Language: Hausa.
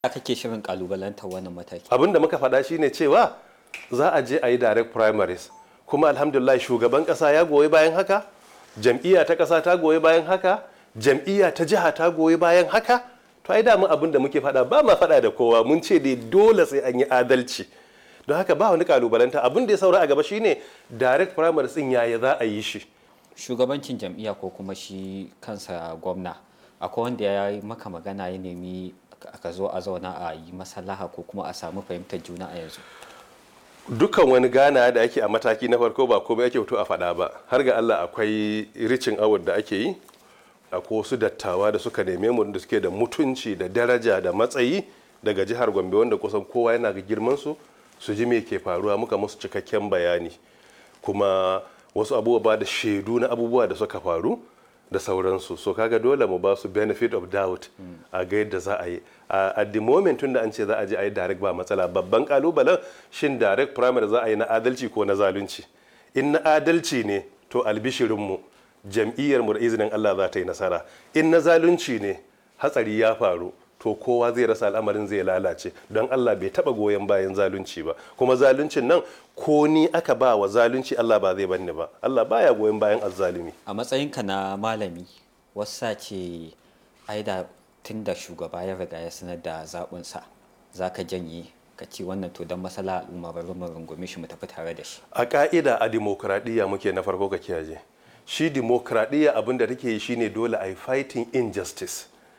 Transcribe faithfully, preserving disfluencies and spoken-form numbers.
Ya kake shirin kalubalantar wannan mataki? Abin da muka faɗa shine cewa za a je a yi direct primaries, kuma alhamdulillah shugaban ƙasa ya goyi bayan haka, jam'iyya ta ƙasa ta goyi bayan haka, jam'iyya ta jiha ta goyi bayan haka. To ai damun abin da muke faɗa ba ma faɗa da kowa, mun ce dai dole sai an yi adalci. Don haka ba wani kalubalanta, abin da ya saura a gaba shine direct primaries din yaya za a yi shi. Shugabancin jam'iyya ko kuma shi kansa gwamna, akwai wanda ya yi maka magana ya nemi ka zo a zauna a yi maslaha ko kuma a samu fahimtar juna a yanzu? Dukkan wani gana da ake a mataki na farko ba komai ake fito a faɗa ba, har ga Allah akwai ricin award da ake yi, akwai wasu dattawa da suka neme mu da suke da mutunci da daraja da matsayi daga jihar Gombe wanda kusan kowa yana ga girman su su ji me ke faruwa, muka musu cikakken bayani, kuma wasu abubuwa da shaidu na abubuwa da suka faru da sauransu. So kaga dole mu ba su benefit of doubt a ga yadda za a yi at the moment, tunda an ce za a je a yi direct ba matsala. Babban kalubalen shin direct primary za a yi na adalci ko na zalunci? In na adalci ne to albishirinmu jam'iyyar mu da izinin Allah za ta yi nasara. In na zalunci ne hatsari ya faru to kowa zai rasa, al'amarin zai lalace, don Allah bai taba goyon bayan zalunci ba, kuma zaluncin nan ko ni aka ba wa zalunci Allah ba zai banni ba. Allah baya goyon bayan azzalumi. A matsayinka na malami, wasa ce ai da tun da shugaba ya riga ya sanar da zaɓinsa za ka janye ka ce wannan to don masala al'umma bari mu rungume shi mu tafi tare da shi? A ka'ida a dimokuraɗiyya muke, na farko ka kiyaye shi dimokuraɗiyya abin da take yi shine dole a yi fighting injustice.